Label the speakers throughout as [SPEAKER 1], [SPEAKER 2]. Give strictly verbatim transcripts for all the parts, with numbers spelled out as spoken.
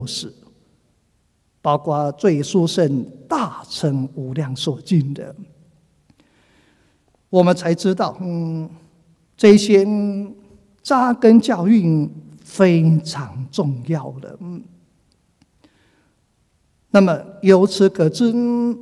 [SPEAKER 1] 事，包括最殊胜大乘无量寿经的，我们才知道，嗯，这些扎根教育非常重要的。嗯，那么由此可知，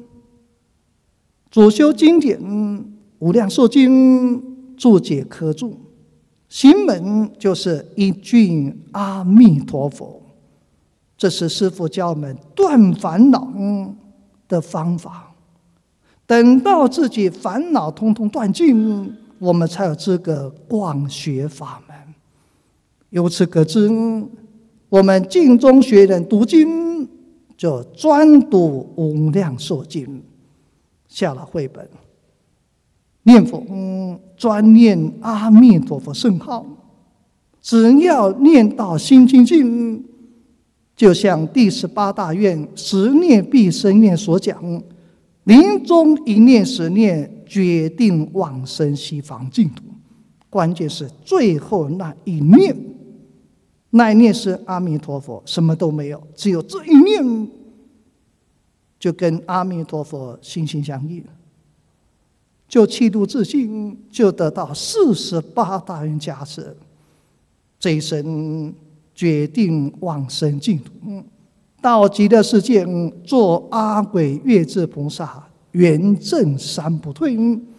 [SPEAKER 1] 主修经典《无量寿经》注解科注，行门就是一句阿弥陀佛，这是师父教我们断烦恼的方法。等到自己烦恼通通断尽，我们才有资格广学法门。由此可知，我们净宗学人读经就专读无量寿经，下了绘本，念佛专念阿弥陀佛圣号，只要念到心清净，就像第十八大愿十念必生念所讲，临终一念十念，决定往生西方净土。关键是最后那一念，那一念是阿弥陀佛，什么都没有，只有这一念，就跟阿弥陀佛心心相印，就气度自信，就得到四十八大愿加持，这一生决定往生净土。到极乐世界做阿鬼月智菩萨，圆正三不退。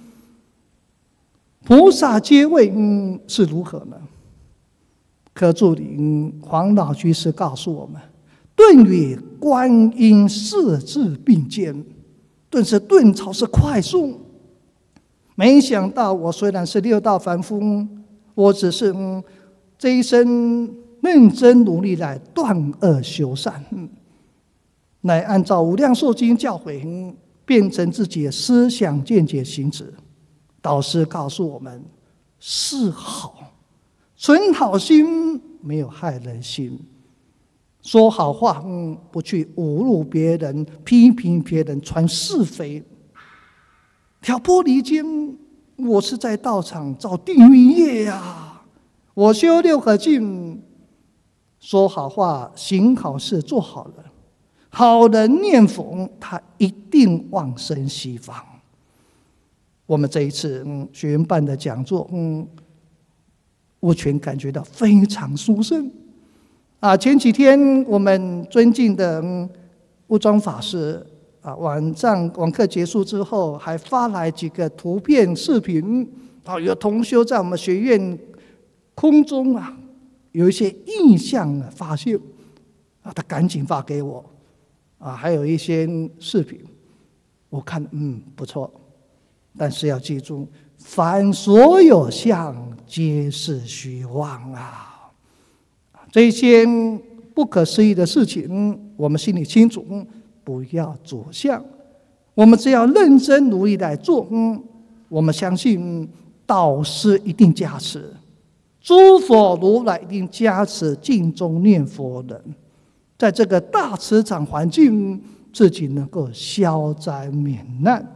[SPEAKER 1] 菩萨阶位是如何呢？科注里黄老居士告诉我们，顿与观音四字并肩，顿是顿超是快速。没想到我虽然是六道凡夫，我只是这一生认真努力来断恶修善，来按照无量寿经教诲，变成自己的思想见解行止。导师告诉我们，是好，存好心，没有害人心，说好话，不去侮辱别人，批评别人，传是非，挑拨离间。我是在道场造地狱业呀、啊！我修六合敬，说好话，行好事，做好了，好人念佛，他一定往生西方。我们这一次嗯学员办的讲座，嗯，我全感觉到非常殊胜啊！前几天我们尊敬的嗯悟庄法师啊，晚上网课结束之后，还发来几个图片视频啊，有同修在我们学院空中啊，有一些印象的发现啊，他赶紧发给我啊，还有一些视频，我看嗯不错。但是要记住，凡所有相，皆是虚妄啊！这些不可思议的事情，我们心里清楚，不要着相。我们只要认真努力来做，我们相信导师一定加持，诸佛如来一定加持净中念佛人，在这个大磁场环境，自己能够消灾免难。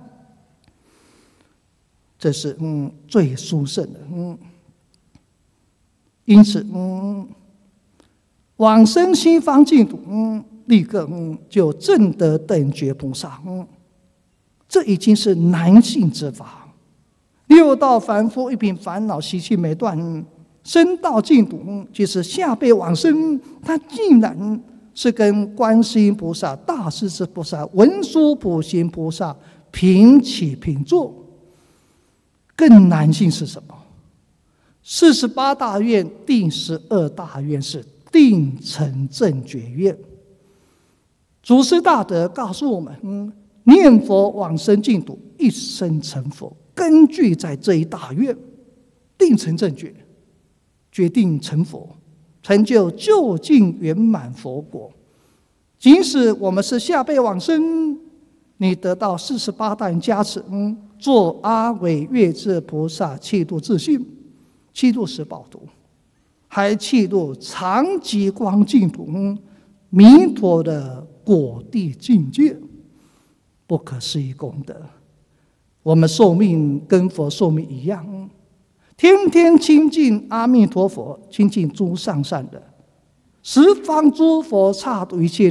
[SPEAKER 1] 这是嗯最殊胜的。嗯，因此嗯，往生西方净土，嗯，立刻嗯就证得等觉菩萨。嗯，这已经是难信之法。六道凡夫一品烦恼习气没断，嗯，生到净土，嗯，就是下辈往生，他竟然是跟观世音菩萨、大势至菩萨、文殊普贤菩萨平起平坐。更难信是什么？四十八大愿第十二大愿是定成正觉愿。祖师大德告诉我们，嗯，念佛往生净土，一生成佛，根据在这一大愿，定成正觉，决定成佛，成就究竟圆满佛果。即使我们是下辈往生，你得到四十八大愿加持，嗯，做阿惟越致菩萨，气度自信，气度十宝图，还气度常极光净土，弥陀的果地境界，不可思议功德。我们寿命跟佛寿命一样，天天亲近阿弥陀佛，亲近诸上善人， 十方诸佛刹土一切